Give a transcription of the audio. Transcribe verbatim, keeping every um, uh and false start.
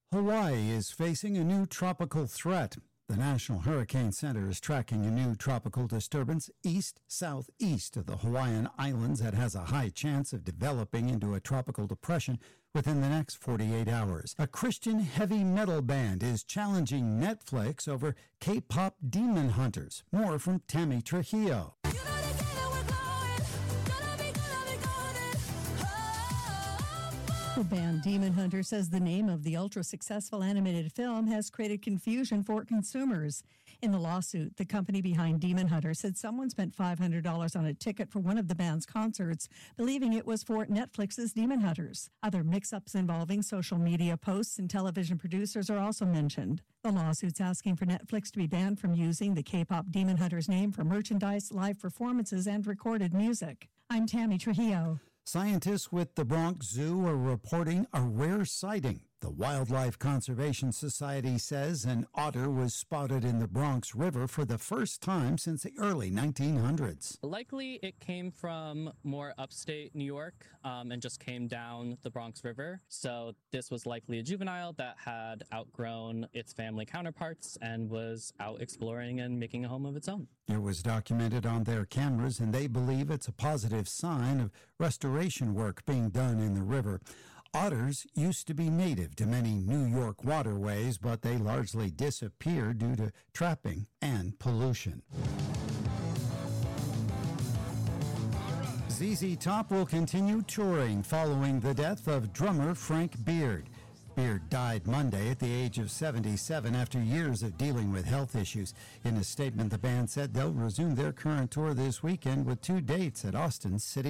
Hawaii is facing a new tropical threat. The National Hurricane Center is tracking a new tropical disturbance east-southeast of the Hawaiian Islands that has a high chance of developing into a tropical depression within the next forty-eight hours. A Christian heavy metal band is challenging Netflix over K-pop Demon Hunters. More from Tammy Trujillo. The band Demon Hunter says the name of the ultra-successful animated film has created confusion for consumers. In the lawsuit, the company behind Demon Hunter said someone spent five hundred dollars on a ticket for one of the band's concerts, believing it was for Netflix's Demon Hunters. Other mix-ups involving social media posts and television producers are also mentioned. The lawsuit's asking for Netflix to be banned from using the K-pop Demon Hunters name for merchandise, live performances, and recorded music. I'm Tammy Trujillo. Scientists with the Bronx Zoo are reporting a rare sighting. The Wildlife Conservation Society says an otter was spotted in the Bronx River for the first time since the early nineteen hundreds. Likely it came from more upstate New York um, and just came down the Bronx River. So this was likely a juvenile that had outgrown its family counterparts and was out exploring and making a home of its own. It was documented on their cameras, and they believe it's a positive sign of restoration work being done in the river. Otters used to be native to many New York waterways, but they largely disappeared due to trapping and pollution. Z Z Top will continue touring following the death of drummer Frank Beard. Beard died Monday at the age of seventy-seven after years of dealing with health issues. In a statement, the band said they'll resume their current tour this weekend with two dates at Austin City